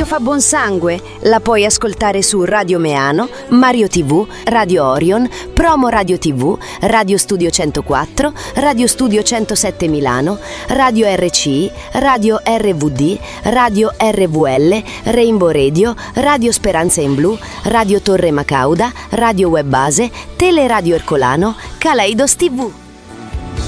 radio fa buon sangue. La puoi ascoltare su Radio Meano, Mario TV, Radio Orion, Promo Radio TV, Radio Studio 104, Radio Studio 107 Milano, Radio RCI, Radio RVD, Radio RVL, Rainbow Radio, Radio Speranza in Blu, Radio Torre Macauda, Radio Web Base, Teleradio Ercolano, Kaleidos TV.